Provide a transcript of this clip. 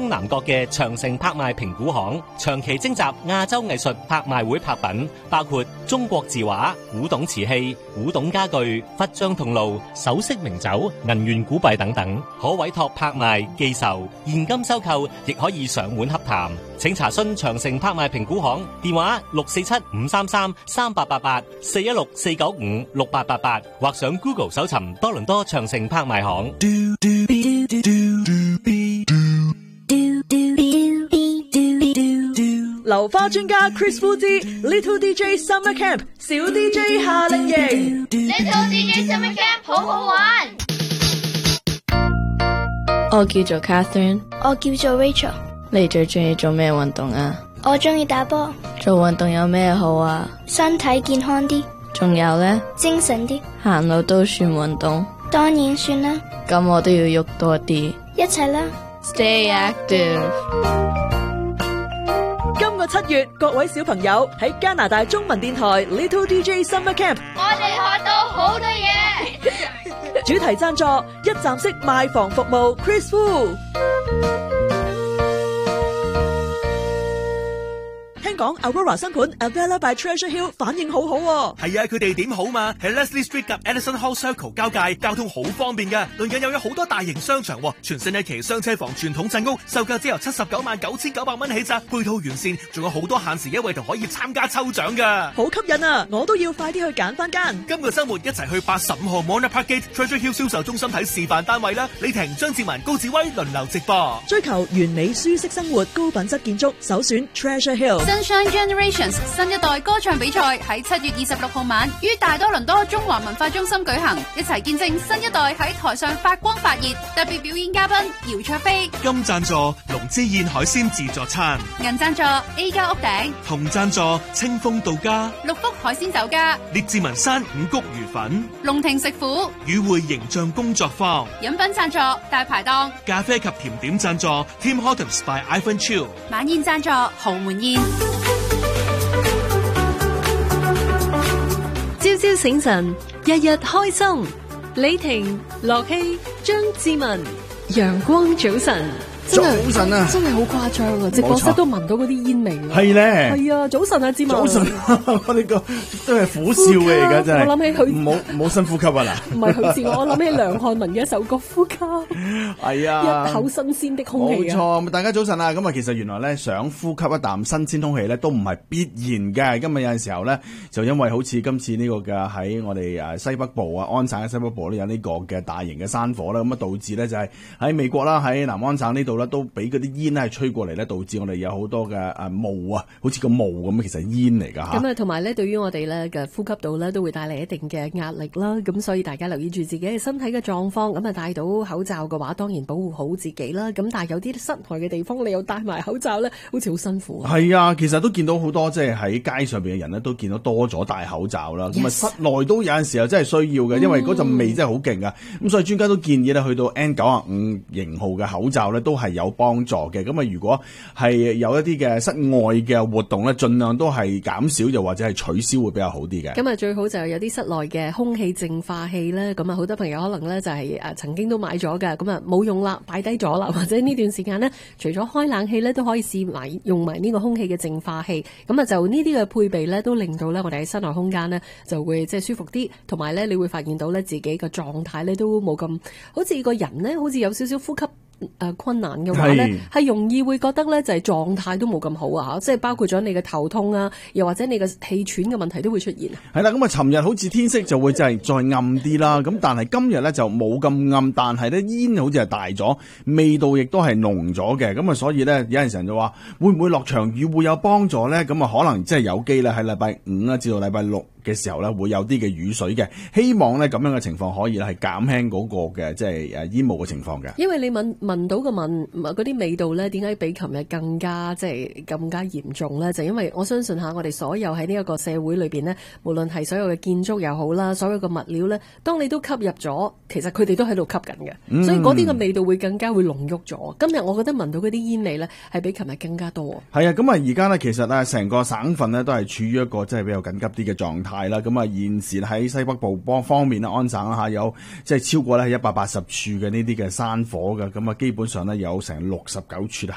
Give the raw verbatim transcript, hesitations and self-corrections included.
東南角嘅長城拍賣評估行，長期徵集亞洲藝術拍賣會拍品，包括中國字畫、古董瓷器、古董家具、忽章銅爐、首飾名酒、銀元古幣等等，可委託拍賣、寄售、現金收購，亦可以上門洽談。請查詢長城拍賣評估行電話六四七五三三三八八八四一六四九五六八八八，或上 Google 搜尋多倫多長城拍賣行。 流花專家 Chris Fu 之 Little D J Summer Camp 小 D J 夏令營 Little D J Summer Camp 好好玩。 我叫做 Catherine， 我叫做 Rachel。 你最中意做咩運動啊？ 我中意打波。 做運動有咩好啊？ 身體健康啲。 仲有呢？ 精神啲。 行路都算運動？ 當然算啦。 咁我都要喐多啲。 一齊啦 Stay active。 今個七月，各位小朋友喺加拿大中文電台 Little D J Summer Camp， 我哋學到好多嘢。 主題贊助一站式賣房服務 Chris Fu。聽講 Aurora 新盤 Avella by Treasure Hill 反應好好喎。 係啊，佢哋點好嘛？喺 Leslie Street 及 Edison Hall Circle 交界，交通好方便嘅。鄰近又有好多大型商場，全新一期雙車房傳統鎮屋，售價只由七十九萬九千九百蚊起咋，配套完善，仲有好多限時優惠同可以參加抽獎噶。 好吸引啊！我都要快啲去揀翻間。 今個周末一齊去八十五號 Mona Park Gate Treasure Hill 銷售中心睇示範單位啦！李婷、張志文、高志威輪流直播。 追求完美舒適生活，高品質建築，首選 Treasure Hill。 Sunshine Generations 新一代歌唱比賽喺七月二十六號晚於大多倫多中華文化中心舉行，一齊見證新一代喺台上發光發熱。特別表演嘉賓姚卓飛。 金贊助龍之燕海鮮自助餐， 銀贊助 A 家屋頂， 銅贊助清風到家， 六福海鮮酒家， 列治文山五穀魚粉， 龍庭食府， 與會形象工作坊， 飲品贊助大排檔， 咖啡及甜點贊助 Tim Hortons by Ivan Chiu， 晚宴贊助豪門宴。 朝朝醒神，日日開心。李婷、樂希、張志文，陽光早晨。 早晨啊， 真係好誇張啊！直播室都聞到嗰啲煙味。 係咧， 係啊，早晨啊，志文。 早晨，我哋個都係苦笑嘅而家真係。 我諗起佢， 唔好唔好深呼吸啊嗱。 唔係佢自我，我諗起梁漢文嘅一首歌《呼吸》。 係啊， 一口新鮮的空氣。 冇錯，大家早晨啊！咁啊，其實原來咧想呼吸一啖新鮮空氣咧，都唔係必然嘅。今日有陣時候咧，就因為好似今次呢個嘅喺我哋誒西北部啊，安省嘅西北部咧有呢個嘅大型嘅山火啦，咁啊導致咧就係喺美國啦，喺南安省呢度咧都俾嗰啲煙咧係吹過嚟咧，導致我哋有好多嘅誒霧啊，好似個霧咁，其實煙嚟㗎嚇。 咁啊，同埋咧，對於我哋咧嘅呼吸道咧，都會帶嚟一定嘅壓力啦。咁所以大家留意住自己嘅身體嘅狀況，咁啊戴到口罩嘅話，當然保護好自己啦。咁但係有啲室內嘅地方，你又戴埋口罩咧，好似好辛苦啊。 係啊，其實都見到好多即係喺街上邊嘅人咧，都見到多咗戴口罩啦。咁啊，室內都有陣時候真係需要嘅，因為嗰陣味真係好勁啊。咁所以專家都建議咧，去到 N 九十五型號嘅口罩咧，都係有幫助嘅。咁啊，如果係有一啲嘅室外嘅活動咧，盡量都係減少，又或者係取消會比較好啲嘅。 咁啊，最好就係有啲室內嘅空氣淨化器咧。咁啊，好多朋友可能咧就係誒曾經都買咗㗎，咁啊冇用啦，擺低咗啦，或者呢段時間呢，除咗開冷氣咧，都可以試埋用埋呢個空氣嘅淨化器。咁啊，就呢啲嘅配備咧，都令到咧我哋喺室內空間呢就會即係舒服啲，同埋咧你會發現到咧自己嘅狀態咧都冇咁好似個人咧好似有少少呼吸誒、呃、困難嘅話咧，係容易會覺得咧就係狀態都冇咁好啊！即係包括咗你嘅頭痛啊，又或者你嘅氣喘嘅問題都會出現。 係啦，咁啊，尋日好似天色就會就係再暗啲啦。咁但係今日咧就冇咁暗，但係咧煙好似係大咗，味道亦都係濃咗嘅。咁啊，所以咧有陣時人就話會唔會落場雨會有幫助咧？咁啊，可能即係有機咧喺禮拜五啦至到禮拜六嘅時候咧會有啲嘅雨水嘅。希望咧咁樣嘅情況可以係減輕嗰個嘅即係誒煙霧嘅情況嘅。 因為你聞聞到嘅聞嗰啲味道咧，點解比琴日更加即係更加嚴重咧？就因為我相信下我哋所有喺呢一個社會裏邊呢，無論係所有嘅建築又好啦，所有嘅物料咧，當你都吸入咗，其實佢哋都喺度吸緊嘅，嗯、所以嗰啲嘅味道會更加會濃郁咗。今日我覺得聞到嗰啲煙味咧，係比琴日更加多。 係啊，咁啊而家呢，其實啊成個省份呢，都係處於一個即係比較緊急啲嘅狀態啦。咁啊現時喺西北部方面呢，安省下有即係超過咧一百八十處嘅呢啲嘅山火嘅，咁啊基本上呢，有成六十九處